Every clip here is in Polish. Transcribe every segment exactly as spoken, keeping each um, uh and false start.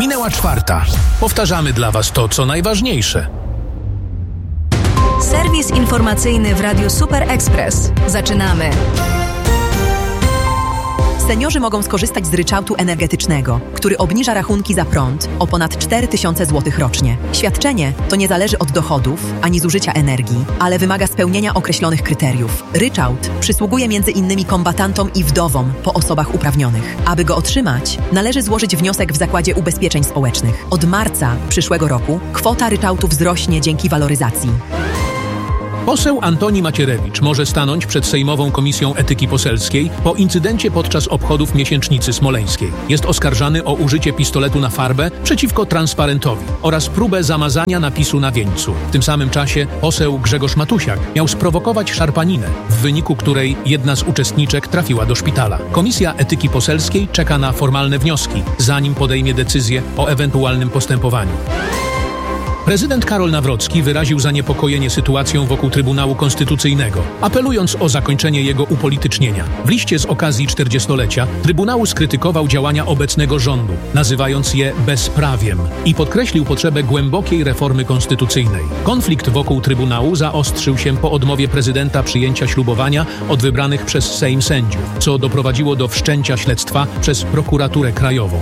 Minęła czwarta. Powtarzamy dla Was to, co najważniejsze. Serwis informacyjny w Radiu Super Express. Zaczynamy. Seniorzy mogą skorzystać z ryczałtu energetycznego, który obniża rachunki za prąd o ponad cztery tysiące złotych rocznie. Świadczenie to nie zależy od dochodów ani zużycia energii, ale wymaga spełnienia określonych kryteriów. Ryczałt przysługuje między innymi kombatantom i wdowom po osobach uprawnionych. Aby go otrzymać, należy złożyć wniosek w Zakładzie Ubezpieczeń Społecznych. Od marca przyszłego roku kwota ryczałtu wzrośnie dzięki waloryzacji. Poseł Antoni Macierewicz może stanąć przed Sejmową Komisją Etyki Poselskiej po incydencie podczas obchodów miesięcznicy smoleńskiej. Jest oskarżany o użycie pistoletu na farbę przeciwko transparentowi oraz próbę zamazania napisu na wieńcu. W tym samym czasie poseł Grzegorz Matusiak miał sprowokować szarpaninę, w wyniku której jedna z uczestniczek trafiła do szpitala. Komisja Etyki Poselskiej czeka na formalne wnioski, zanim podejmie decyzję o ewentualnym postępowaniu. Prezydent Karol Nawrocki wyraził zaniepokojenie sytuacją wokół Trybunału Konstytucyjnego, apelując o zakończenie jego upolitycznienia. W liście z okazji czterdziestolecia Trybunału skrytykował działania obecnego rządu, nazywając je bezprawiem i podkreślił potrzebę głębokiej reformy konstytucyjnej. Konflikt wokół Trybunału zaostrzył się po odmowie prezydenta przyjęcia ślubowania od wybranych przez Sejm sędziów, co doprowadziło do wszczęcia śledztwa przez Prokuraturę Krajową.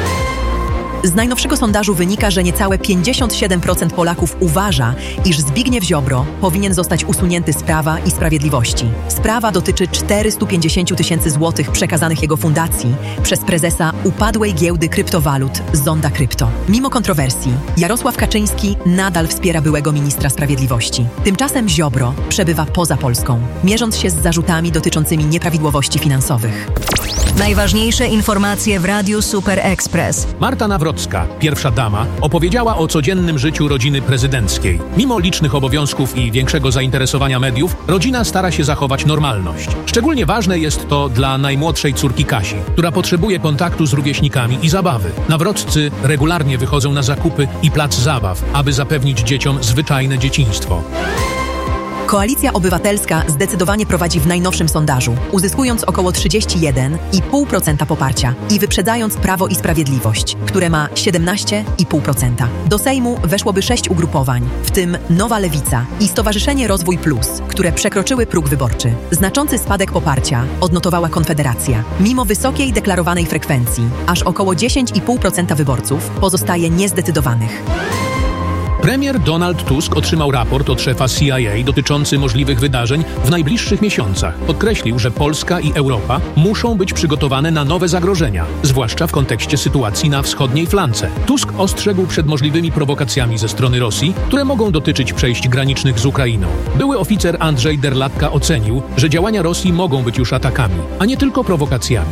Z najnowszego sondażu wynika, że niecałe pięćdziesiąt siedem procent Polaków uważa, iż Zbigniew Ziobro powinien zostać usunięty z Prawa i Sprawiedliwości. Sprawa dotyczy czterystu pięćdziesięciu tysięcy złotych przekazanych jego fundacji przez prezesa upadłej giełdy kryptowalut Zonda Krypto. Mimo kontrowersji, Jarosław Kaczyński nadal wspiera byłego ministra sprawiedliwości. Tymczasem Ziobro przebywa poza Polską, mierząc się z zarzutami dotyczącymi nieprawidłowości finansowych. Najważniejsze informacje w Radiu Super Express. Marta Nawrocka, pierwsza dama, opowiedziała o codziennym życiu rodziny prezydenckiej. Mimo licznych obowiązków i większego zainteresowania mediów, rodzina stara się zachować normalność. Szczególnie ważne jest to dla najmłodszej córki Kasi, która potrzebuje kontaktu z rówieśnikami i zabawy. Nawroccy regularnie wychodzą na zakupy i plac zabaw, aby zapewnić dzieciom zwyczajne dzieciństwo. Koalicja Obywatelska zdecydowanie prowadzi w najnowszym sondażu, uzyskując około trzydzieści jeden i pół procent poparcia i wyprzedzając Prawo i Sprawiedliwość, które ma siedemnaście i pół procent. Do Sejmu weszłoby sześć ugrupowań, w tym Nowa Lewica i Stowarzyszenie Rozwój Plus, które przekroczyły próg wyborczy. Znaczący spadek poparcia odnotowała Konfederacja. Mimo wysokiej deklarowanej frekwencji, aż około dziesięć i pół procent wyborców pozostaje niezdecydowanych. Premier Donald Tusk otrzymał raport od szefa C I A dotyczący możliwych wydarzeń w najbliższych miesiącach. Podkreślił, że Polska i Europa muszą być przygotowane na nowe zagrożenia, zwłaszcza w kontekście sytuacji na wschodniej flance. Tusk ostrzegł przed możliwymi prowokacjami ze strony Rosji, które mogą dotyczyć przejść granicznych z Ukrainą. Były oficer Andrzej Derlatka ocenił, że działania Rosji mogą być już atakami, a nie tylko prowokacjami.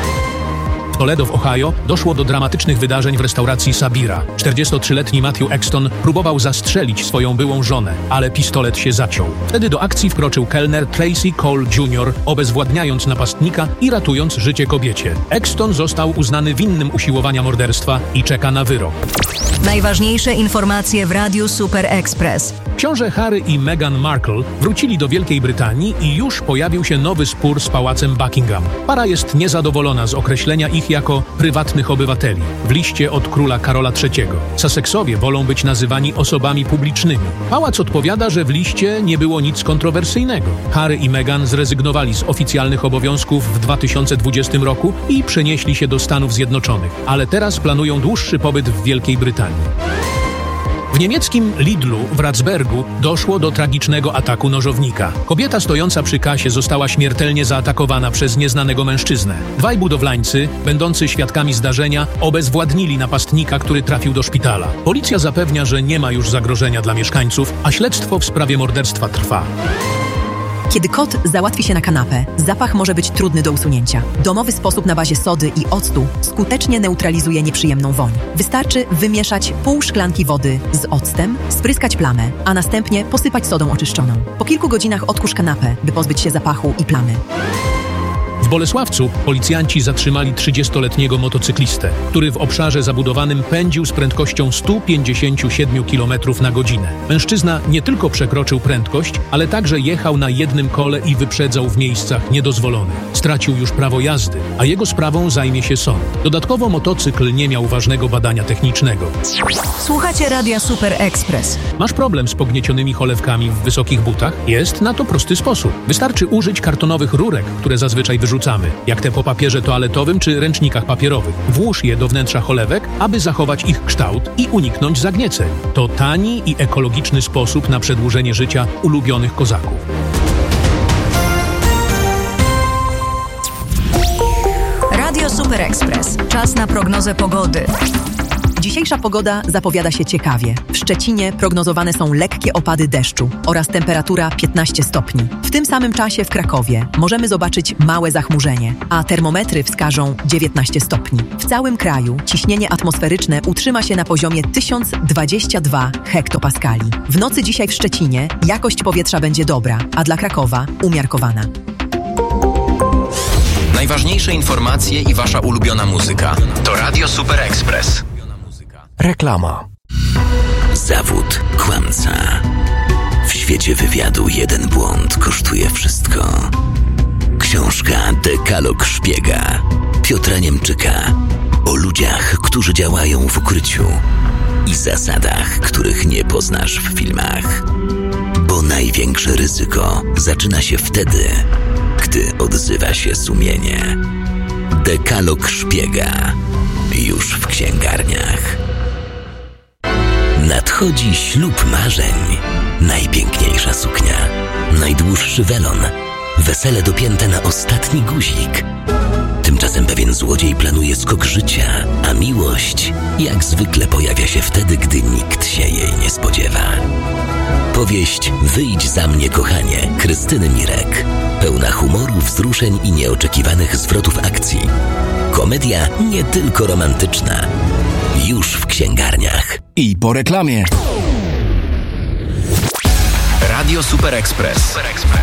W Toledo w Ohio doszło do dramatycznych wydarzeń w restauracji Sabira. czterdziestotrzyletni Matthew Exton próbował zastrzelić swoją byłą żonę, ale pistolet się zaciął. Wtedy do akcji wkroczył kelner Tracy Cole junior, obezwładniając napastnika i ratując życie kobiecie. Exton został uznany winnym usiłowania morderstwa i czeka na wyrok. Najważniejsze informacje w Radiu Super Express. Książę Harry i Meghan Markle wrócili do Wielkiej Brytanii i już pojawił się nowy spór z pałacem Buckingham. Para jest niezadowolona z określenia ich jako prywatnych obywateli w liście od króla Karola trzeciego. Sussexowie wolą być nazywani osobami publicznymi. Pałac odpowiada, że w liście nie było nic kontrowersyjnego. Harry i Meghan zrezygnowali z oficjalnych obowiązków w dwa tysiące dwudziestym roku i przenieśli się do Stanów Zjednoczonych, ale teraz planują dłuższy pobyt w Wielkiej Brytanii. W niemieckim Lidlu w Ratzbergu doszło do tragicznego ataku nożownika. Kobieta stojąca przy kasie została śmiertelnie zaatakowana przez nieznanego mężczyznę. Dwaj budowlańcy, będący świadkami zdarzenia, obezwładnili napastnika, który trafił do szpitala. Policja zapewnia, że nie ma już zagrożenia dla mieszkańców, a śledztwo w sprawie morderstwa trwa. Kiedy kot załatwi się na kanapę, zapach może być trudny do usunięcia. Domowy sposób na bazie sody i octu skutecznie neutralizuje nieprzyjemną woń. Wystarczy wymieszać pół szklanki wody z octem, spryskać plamę, a następnie posypać sodą oczyszczoną. Po kilku godzinach odkurz kanapę, by pozbyć się zapachu i plamy. W Bolesławcu policjanci zatrzymali trzydziestoletniego motocyklistę, który w obszarze zabudowanym pędził z prędkością sto pięćdziesiąt siedem kilometrów na godzinę. Mężczyzna nie tylko przekroczył prędkość, ale także jechał na jednym kole i wyprzedzał w miejscach niedozwolonych. Stracił już prawo jazdy, a jego sprawą zajmie się sąd. Dodatkowo motocykl nie miał ważnego badania technicznego. Słuchacie Radia Super Express. Masz problem z pogniecionymi cholewkami w wysokich butach? Jest na to prosty sposób. Wystarczy użyć kartonowych rurek, które zazwyczaj wyrzucamy, jak te po papierze toaletowym czy ręcznikach papierowych. Włóż je do wnętrza cholewek, aby zachować ich kształt i uniknąć zagnieceń. To tani i ekologiczny sposób na przedłużenie życia ulubionych kozaków. Radio Super Express. Czas na prognozę pogody. Dzisiejsza pogoda zapowiada się ciekawie. W Szczecinie prognozowane są lekkie opady deszczu oraz temperatura piętnaście stopni. W tym samym czasie w Krakowie możemy zobaczyć małe zachmurzenie, a termometry wskażą dziewiętnaście stopni. W całym kraju ciśnienie atmosferyczne utrzyma się na poziomie tysiąc dwadzieścia dwa hektopaskali. W nocy dzisiaj w Szczecinie jakość powietrza będzie dobra, a dla Krakowa umiarkowana. Najważniejsze informacje i wasza ulubiona muzyka to Radio Super Express. Reklama. Zawód kłamca. W świecie wywiadu jeden błąd kosztuje wszystko. Książka Dekalog Szpiega Piotra Niemczyka o ludziach, którzy działają w ukryciu i zasadach, których nie poznasz w filmach. Bo największe ryzyko zaczyna się wtedy, gdy odzywa się sumienie. Dekalog Szpiega już w księgarniach. Nadchodzi ślub marzeń. Najpiękniejsza suknia, najdłuższy welon, wesele dopięte na ostatni guzik. Tymczasem pewien złodziej planuje skok życia, a miłość jak zwykle pojawia się wtedy, gdy nikt się jej nie spodziewa. Powieść Wyjdź za mnie, kochanie, Krystyny Mirek. Pełna humoru, wzruszeń i nieoczekiwanych zwrotów akcji. Komedia nie tylko romantyczna. Już w księgarniach. I po reklamie. Radio Super Express.